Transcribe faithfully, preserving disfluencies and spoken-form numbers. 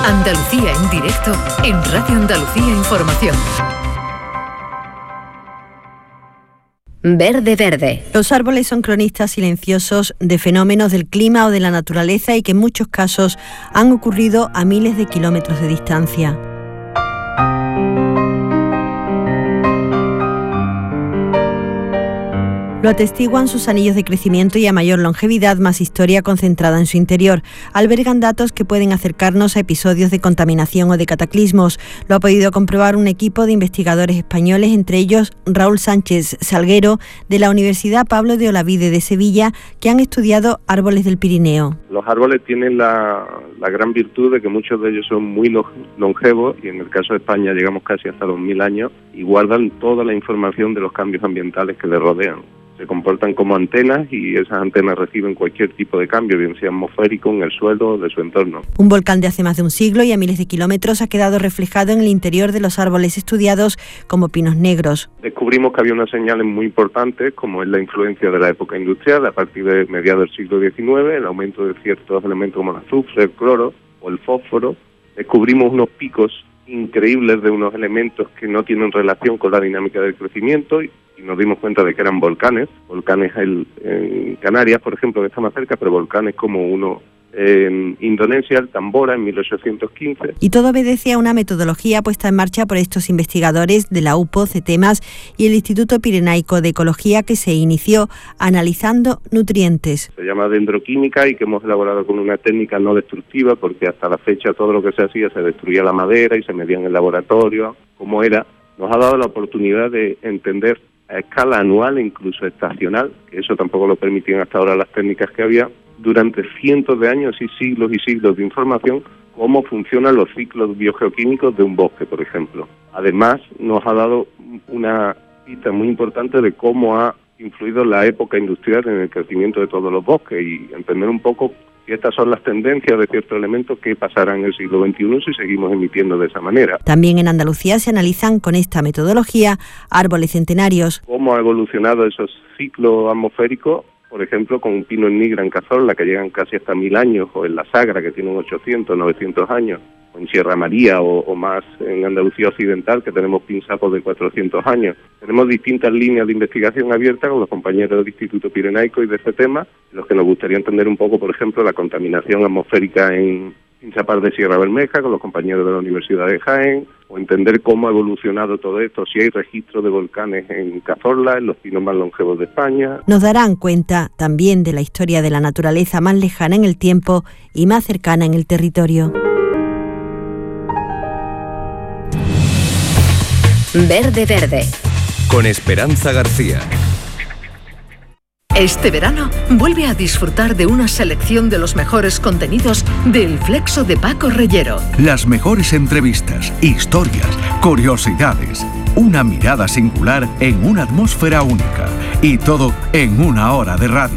Andalucía en directo en Radio Andalucía Información. Verde Verde. Los árboles son cronistas silenciosos de fenómenos del clima o de la naturaleza y que en muchos casos han ocurrido a miles de kilómetros de distancia. Lo atestiguan sus anillos de crecimiento y a mayor longevidad, más historia concentrada en su interior. Albergan datos que pueden acercarnos a episodios de contaminación o de cataclismos. Lo ha podido comprobar un equipo de investigadores españoles, entre ellos Raúl Sánchez Salguero, de la Universidad Pablo de Olavide de Sevilla, que han estudiado árboles del Pirineo. Los árboles tienen la, la gran virtud de que muchos de ellos son muy longevos, y en el caso de España llegamos casi hasta dos mil años, y guardan toda la información de los cambios ambientales que les rodean. Se comportan como antenas y esas antenas reciben cualquier tipo de cambio, bien sea atmosférico, en el suelo o de su entorno. Un volcán de hace más de un siglo y a miles de kilómetros ha quedado reflejado en el interior de los árboles estudiados como pinos negros. Descubrimos que había unas señales muy importantes, como es la influencia de la época industrial a partir de mediados del siglo diecinueve, el aumento de ciertos elementos como el azufre, el cloro o el fósforo. Descubrimos unos picos increíbles de unos elementos que no tienen relación con la dinámica del crecimiento y y nos dimos cuenta de que eran volcanes, volcanes el, en Canarias, por ejemplo, que está más cerca, pero volcanes como uno en Indonesia, el Tambora, en mil ochocientos quince. Y todo obedece a una metodología puesta en marcha por estos investigadores de la U P O, CETEMAS y el Instituto Pirenaico de Ecología, que se inició analizando nutrientes. Se llama dendroquímica y que hemos elaborado con una técnica no destructiva, porque hasta la fecha todo lo que se hacía se destruía la madera y se medía en el laboratorio, como era. Nos ha dado la oportunidad de entender a escala anual e incluso estacional, que eso tampoco lo permitían hasta ahora las técnicas que había, durante cientos de años y siglos y siglos de información, cómo funcionan los ciclos biogeoquímicos de un bosque, por ejemplo. Además, nos ha dado una pista muy importante de cómo ha influido la época industrial en el crecimiento de todos los bosques y entender un poco si estas son las tendencias de ciertos elementos que pasarán en el siglo veintiuno si seguimos emitiendo de esa manera. También en Andalucía se analizan con esta metodología árboles centenarios. ¿Cómo ha evolucionado esos ciclos atmosféricos? Por ejemplo, con un pino en Nigra en Cazorla, que llegan casi hasta mil años, o en la Sagra, que tienen ochocientos, novecientos años, o en Sierra María, o, o más en Andalucía Occidental, que tenemos pinsapos de cuatrocientos años. Tenemos distintas líneas de investigación abiertas con los compañeros del Instituto Pirenaico y de este tema, los que nos gustaría entender un poco, por ejemplo, la contaminación atmosférica en Pinchapar de Sierra Bermeja, con los compañeros de la Universidad de Jaén, o entender cómo ha evolucionado todo esto, si hay registro de volcanes en Cazorla, en los pinos más longevos de España. Nos darán cuenta también de la historia de la naturaleza más lejana en el tiempo y más cercana en el territorio. Verde Verde. Con Esperanza García. Este verano vuelve a disfrutar de una selección de los mejores contenidos del Flexo de Paco Reyero. Las mejores entrevistas, historias, curiosidades, una mirada singular en una atmósfera única y todo en una hora de radio.